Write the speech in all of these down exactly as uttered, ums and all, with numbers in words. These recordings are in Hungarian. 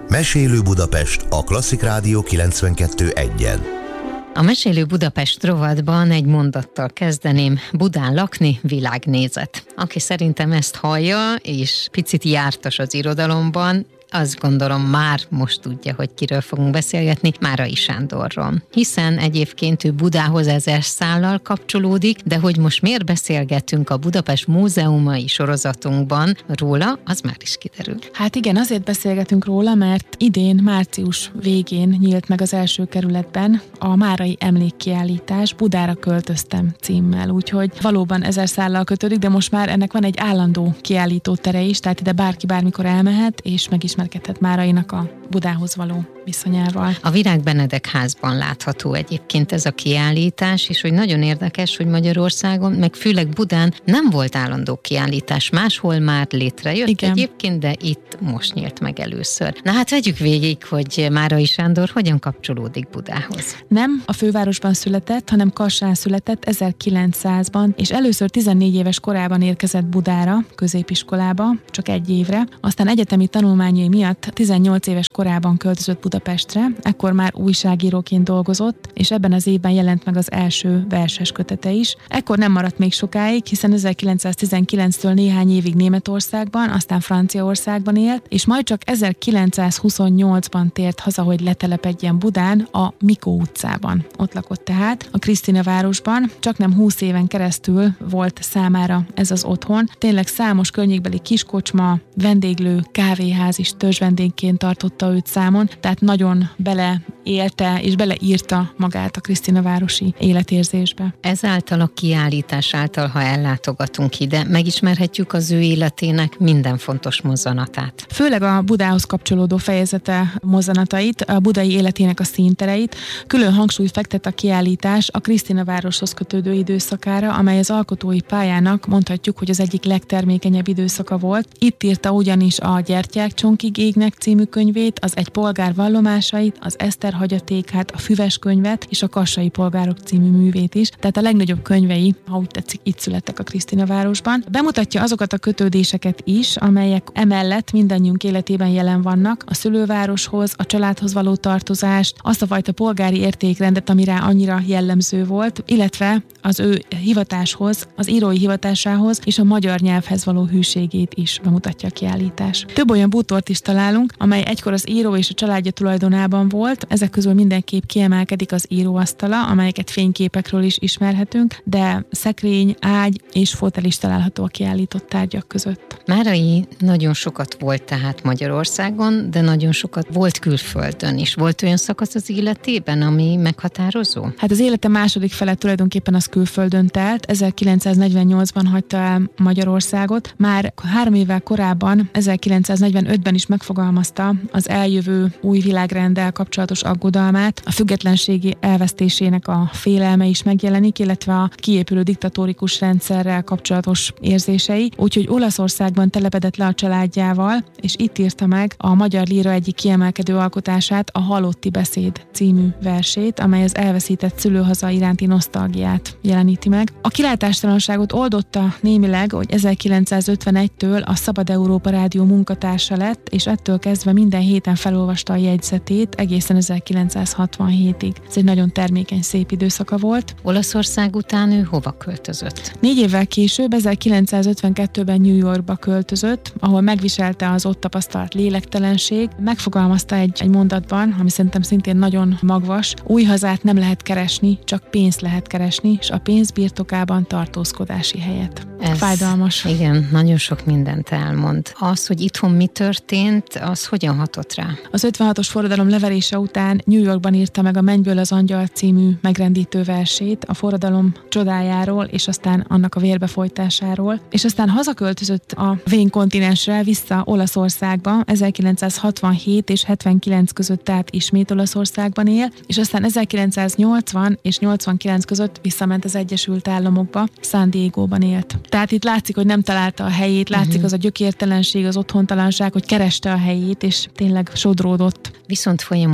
Mesélő Budapest a Klasszik Rádió kilencvenkettő egyen. A Mesélő Budapest rovatban egy mondattal kezdeném: Budán lakni, világnézet. Aki szerintem ezt hallja, és picit jártas az irodalomban, azt gondolom már most tudja, hogy kiről fogunk beszélgetni, Márai Sándorról. Hiszen egyébként ő Budához ezer szállal kapcsolódik, de hogy most miért beszélgetünk a Budapest múzeumai sorozatunkban róla, az már is kiderül. Hát igen, azért beszélgetünk róla, mert idén március végén nyílt meg az első kerületben a Márai emlékkiállítás Budára költöztem címmel, úgyhogy valóban ezer szállal kötődik, de most már ennek van egy állandó kiállító tere is, tehát ide bárki bármikor elmehet, és meg is ismerkedhet Márainak a Budához való viszonyával. A Virág Benedek házban látható egyébként ez a kiállítás, és hogy nagyon érdekes, hogy Magyarországon, meg főleg Budán nem volt állandó kiállítás, máshol már létrejött. Igen. Egyébként, de itt most nyílt meg először. Na hát vegyük végig, hogy Márai Sándor hogyan kapcsolódik Budához. Nem a fővárosban született, hanem Kassán született ezerkilencszázban, és először tizennégy éves korában érkezett Budára, középiskolába, csak egy évre, aztán egyetemi tanulmányai miatt tizennyolc éves korában költözött Budapestre, ekkor már újságíróként dolgozott, és ebben az évben jelent meg az első verses kötete is. Ekkor nem maradt még sokáig, hiszen ezerkilencszáztizenkilenctől néhány évig Németországban, aztán Franciaországban élt, és majd csak ezerkilencszázhuszonnyolcban tért haza, hogy letelepedjen Budán, a Mikó utcában. Ott lakott tehát, a Krisztina városban, csaknem húsz éven keresztül volt számára ez az otthon. Tényleg számos környékbeli kiskocsma, vendéglő, kávéház is törzsvendégként tartotta őt számon, tehát nagyon beleélte és beleírta magát a Krisztina városi életérzésbe. Ezáltal a kiállítás által, ha ellátogatunk ide, megismerhetjük az ő életének minden fontos mozzanatát. Főleg a Budához kapcsolódó fejezete mozzanatait, a budai életének a színtereit. Külön hangsúlyt fektet a kiállítás a Krisztina városhoz kötődő időszakára, amely az alkotói pályának mondhatjuk, hogy az egyik legtermékenyebb időszaka volt. Itt írta ugyanis a Gyertyák csonkig égnek című könyvét, az Egy polgár vallomásait, az Eszter hagyatékát, a Füves könyvet és a Kassai polgárok című művét is. Tehát a legnagyobb könyvei, ha úgy tetszik, itt születtek a Krisztina városban. Bemutatja azokat a kötődéseket is, amelyek emellett mindannyiunk életében jelen vannak, a szülővároshoz, a családhoz való tartozást, azt a fajta polgári értékrendet, ami rá annyira jellemző volt, illetve az ő hivatáshoz, az írói hivatásához és a magyar nyelvhez való hűségét is bemutatja a kiállítás. Több olyan bútort is találunk, amely egykor az író és a családja tulajdonában volt. Ezek közül mindenképp kiemelkedik az íróasztala, amelyeket fényképekről is ismerhetünk, de szekrény, ágy és fotel is található a kiállított tárgyak között. Márai nagyon sokat volt tehát Magyarországon, de nagyon sokat volt külföldön is. Volt olyan szakasz az életében, ami meghatározó? Hát az élete második fele tulajdonképpen az külföldön telt. ezerkilencszáznegyvennyolcban hagyta el Magyarországot. Már három évvel korábban, ezerkilencszáznegyvenötben is megfogalmazta az eljövő új világrenddel kapcsolatos aggodalmát, a függetlenségi elvesztésének a félelme is megjelenik, illetve a kiépülő diktatórikus rendszerrel kapcsolatos érzései, úgyhogy Olaszországban telepedett le a családjával, és itt írta meg a magyar líra egyik kiemelkedő alkotását, a Halotti beszéd című versét, amely az elveszített szülőhaza iránti nosztalgiát jeleníti meg. A kilátástalanságot oldotta némileg, hogy ezerkilencszázötvenegytől a Szabad Európa Rádió munkatársa lett, és ettől kezdve minden héten felolvasta a jegyzetét egészen ezerkilencszázhatvanhétig. Ez egy nagyon termékeny, szép időszaka volt. Olaszország után ő hova költözött? Négy évvel később, ezerkilencszázötvenkettőben New Yorkba költözött, ahol megviselte az ott tapasztalt lélektelenség. Megfogalmazta egy, egy mondatban, ami szerintem szintén nagyon magvas: új hazát nem lehet keresni, csak pénzt lehet keresni, és a pénz birtokában tartózkodási helyet. Ez, fájdalmas. Igen, nagyon sok mindent elmond. Az, hogy itthon mi történt, az hogyan hatott rá? Az ötvenhatos forradalom leverése után New Yorkban írta meg a Mennyből az angyal című megrendítő versét a forradalom csodájáról, és aztán annak a vérbefolytásáról, és aztán hazaköltözött a vén kontinensre, vissza Olaszországba, ezerkilencszázhatvanhét és hetvenkilenc között, tehát ismét Olaszországban él, és aztán ezerkilencszáznyolcvan és nyolcvankilenc között visszament az Egyesült Államokba, San Diegóban élt. Tehát itt látszik, hogy nem találta a helyét, látszik uh-huh. az a gyökértelenség, az otthontalanság, hogy kereste a helyét, és tényleg sodródott. Viszont folyamatosan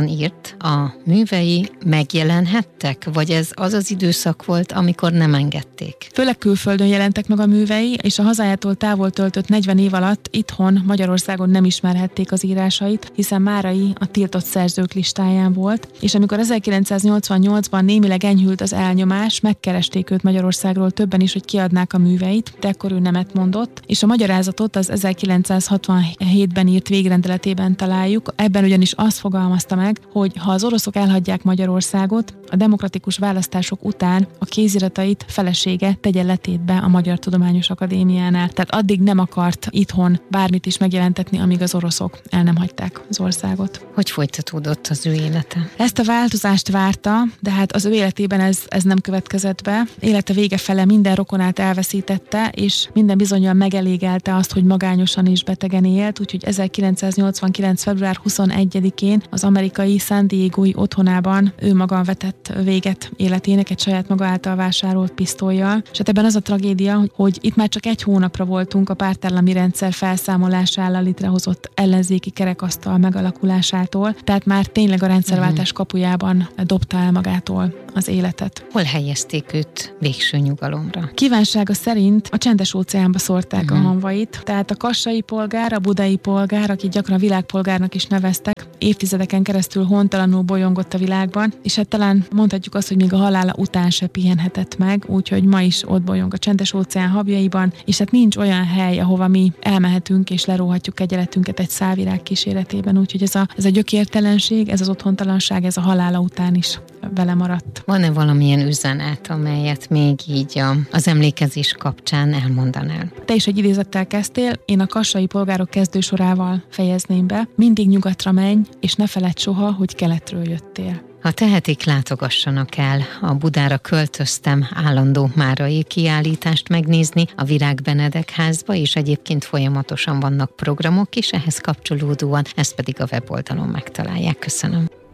nyolcvannyolcban írt, a művei megjelenhettek, vagy ez az az időszak volt, amikor nem engedték? Főleg külföldön jelentek meg a művei, és a hazájától távol töltött negyven év alatt itthon Magyarországon nem ismerhették az írásait, hiszen Márai a tiltott szerzők listáján volt, és amikor ezerkilencszáznyolcvannyolcban némileg enyhült az elnyomás, megkeresték őt Magyarországról többen is, hogy kiadnák a műveit, de akkor ő nemet mondott, és a magyarázatot az ezerkilencszázhatvanhétben írt végrendeletében találjuk. Ebben ugyanis azt fogalmazta meg, hogy ha az oroszok elhagyják Magyarországot, a demokratikus választások után a kéziratait felesége tegye letétbe a Magyar Tudományos Akadémiánál. Tehát addig nem akart itthon bármit is megjelentetni, amíg az oroszok el nem hagyták az országot. Hogy folytatódott az ő élete? Ezt a változást várta, de hát az ő életében ez, ez nem következett be. Élete vége fele minden rokonát elveszítette, és minden bizonnyal megelégelte azt, hogy magányosan és betegen élt, úgyhogy ezerkilencszáznyolcvankilenc február huszonegyedikén az amerikai San Diegói otthonában ő maga vetett véget életének egy saját maga által vásárolt pisztollyal. És hát ebben az a tragédia, hogy, hogy itt már csak egy hónapra voltunk a pártállami rendszer felszámolásával létrehozott ellenzéki kerekasztal megalakulásától, tehát már tényleg a rendszerváltás kapujában dobta el magától az életet. Hol helyezték őt végső nyugalomra? Kívánsága szerint a Csendes-óceánba szórták uh-huh. a hamvait, tehát a kassai polgár, a budai polgár, akit gyakran világpolgárnak is neveztek, évtizedeken keresztül hontalanul bolyongott a világban, és hát talán mondhatjuk azt, hogy még a halála után se pihenhetett meg, úgyhogy ma is ott bolyong a Csendes-óceán habjaiban, és hát nincs olyan hely, ahova mi elmehetünk és leróhatjuk egyenletünket egy szálvirág kíséretében, úgyhogy ez a, ez a gyökértelenség, ez az otthontalanság, ez a halála után is vele maradt. Van-e valamilyen üzenet, amelyet még így a, az emlékezés kapcsán elmondanál? Te is egy idézettel kezdtél, én a kassai polgárok kezdősorával fejezném be. Mindig nyugatra menj, és ne feledd soha, hogy keletről jöttél. Ha tehetik, látogassanak el. A Budára költöztem állandó márai kiállítást megnézni a Virág Benedek házba, és egyébként folyamatosan vannak programok is ehhez kapcsolódóan, ezt pedig a weboldalon megtalálják. Köszönöm.